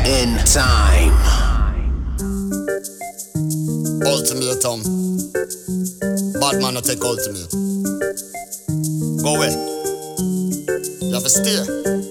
in time. Ultimatum. Bad man no take ultimate. Go away. You have to stay.